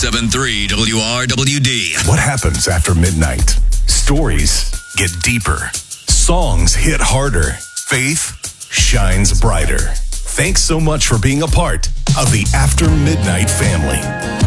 97.3 WRWD. What happens after midnight? Stories get deeper. Songs hit harder. Faith shines brighter. Thanks so much for being a part of the After Midnight family.